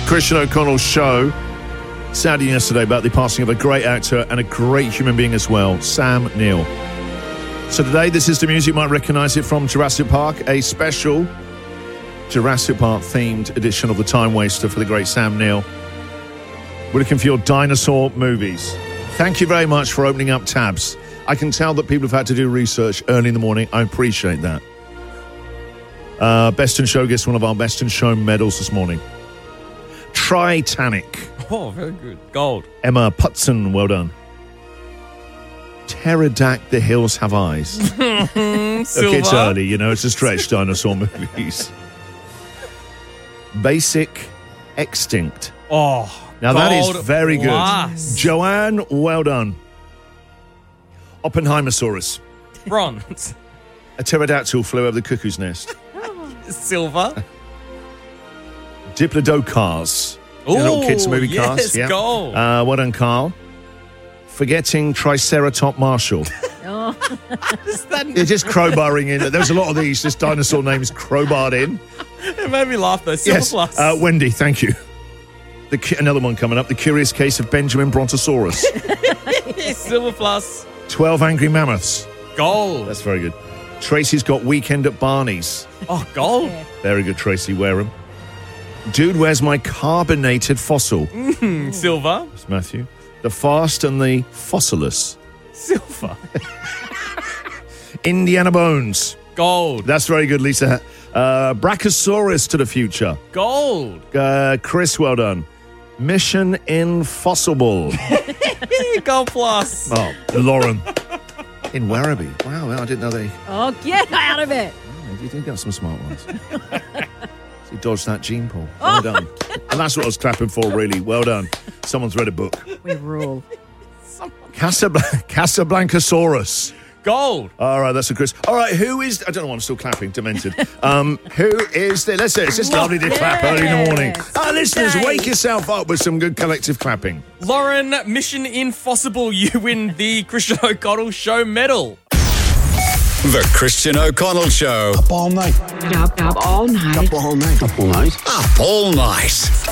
Christian O'Connell show. Sad yesterday about the passing of a great actor and a great human being as well, Sam Neill. So today, this is the music. You might recognise it from Jurassic Park, a special Jurassic Park themed edition of the Time Waster for the great Sam Neill. We're looking for your dinosaur movies. Thank you very much for opening up tabs. I can tell that people have had to do research early in the morning. I appreciate that. Best in Show gets one of our Best in Show medals this morning. Titanic. Oh, very good. Gold. Emma Putson, well done. Pterodact, The Hills Have Eyes. Silver. Look, it's early, you know, it's a stretch dinosaur movies. Basic Extinct. Oh, now gold that is very good. plus. Joanne, well done. Oppenheimersaurus. Bronze. A pterodactyl flew over the cuckoo's nest. Silver. Diplodocus. Ooh, Little kids movie yes, cast. Yeah. gold. Well done, Carl. Forgetting Triceratop Marshall. Is that- You're just crowbarring in. There's a lot of these, just dinosaur names crowbarred in. It made me laugh though. Silver Yes. plus. Wendy, thank you. Another one coming up. The Curious Case of Benjamin Brontosaurus. Silver plus. 12 Angry Mammoths. Gold. That's very good. Tracy's got Weekend at Barney's. Oh, gold. Very good, Tracy Wareham. Dude, where's my carbonated fossil? Silver. It's Matthew. The Fast and the Fossilus. Silver. Indiana Bones. Gold. That's very good, Lisa. Brachiosaurus to the future. Gold. Chris, well done. Mission Impossible. Gold plus. Oh, Lauren. In Werribee. Wow, I didn't know they... Oh, get out of it. Oh, you did get some smart ones. You dodged that gene pool. Well done. And that's what I was clapping for, really. Well done. Someone's read a book. We rule. Casablancasaurus. Gold. All right, that's a Chris. All right, who is... I don't know why I'm still clapping, demented. Who is the... Let's say it's just lovely to clap early in the morning. Our listeners, wake yourself up with some good collective clapping. Lauren, Mission Impossible, you win the Christian O'Connell Show medal. The Christian O'Connell Show. Up all night. Up all night. Up all night. Up all night. Up all night.